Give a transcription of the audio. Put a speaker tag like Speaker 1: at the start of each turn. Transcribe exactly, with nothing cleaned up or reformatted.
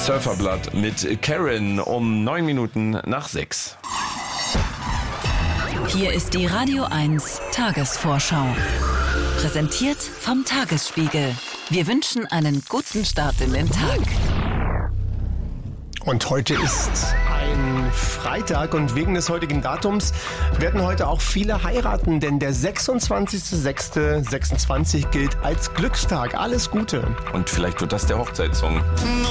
Speaker 1: Surferblatt mit Karen um neun Minuten nach sechs.
Speaker 2: Hier ist die Radio eins Tagesvorschau. Präsentiert vom Tagesspiegel. Wir wünschen einen guten Start in den Tag.
Speaker 3: Und heute ist ein Freitag und wegen des heutigen Datums werden heute auch viele heiraten, denn der sechsundzwanzigster sechster sechsundzwanzig gilt als Glückstag. Alles Gute.
Speaker 1: Und vielleicht wird das der Hochzeitssong.